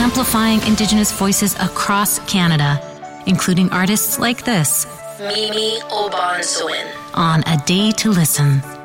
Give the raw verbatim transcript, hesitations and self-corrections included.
amplifying Indigenous voices across Canada, including artists like this Mimi Obansoin on A Day to Listen.